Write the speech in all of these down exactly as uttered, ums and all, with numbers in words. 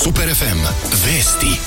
Super ef em. Vesti.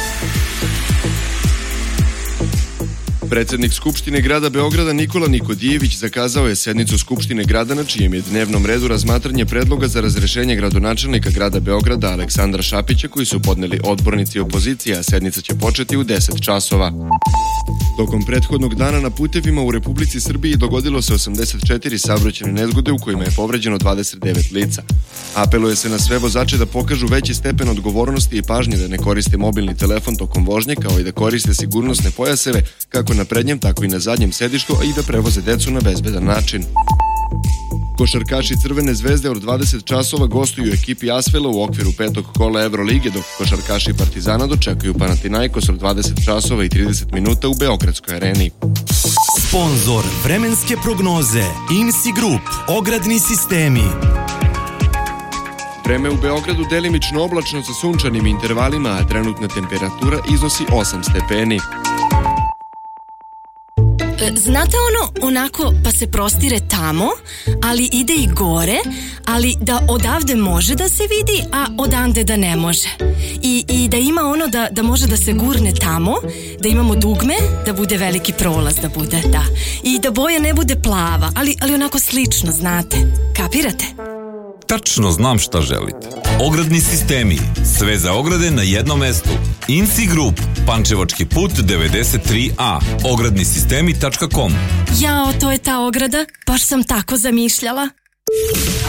Predsednik Skupštine grada Beograda Nikola Nikodijević zakazao je sednicu Skupštine grada na čijem je dnevnom redu razmatranje predloga za razrešenje gradonačelnika grada Beograda Aleksandra Šapića koji su podneli odbornici opozicije, a sednica će početi u deset časova. Tokom prethodnog dana na putevima u Republici Srbiji dogodilo se osamdeset četiri saobraćajne nezgode u kojima je povređeno dvadeset devet lica. Apeluje se na sve vozače da pokažu veći stepen odgovornosti i pažnje da ne koriste mobilni telefon tokom vožnje, kao i da koriste sigurnosne pojaseve kako na prednjem, tako i na zadnjem sedištu, a i da prevoze decu na bezbedan način. Košarkaši Crvene zvezde od dvadeset časova gostuju u ekipi Asvela u okviru petog kola Evrolige, dok košarkaši Partizana dočekaju Panathinaikos od dvadeset časova i trideset minuta u Beogradskoj areni. Sponzor vremenske prognoze I N S I Group, ogradni sistemi. Vreme u Beogradu delimično oblačno sa sunčanim intervalima, a trenutna temperatura iznosi osam stepeni. Znate ono, onako pa se prostire tamo, ali ide i gore, ali da odavde može da se vidi, a odande da ne može. I, i da ima ono da, da može da se gurne tamo, da imamo dugme, da bude veliki prolaz, da bude, da. I da boja ne bude plava, ali, ali onako slično, znate. Kapirate? Tačno znam šta želite. Ogradni sistemi. Sve za ograde na jednom mestu. I N S I Group. Pančevački put devedeset tri A. ogradni sistemi tačka com. Jao, to je ta ograda. Baš sam tako zamišljala.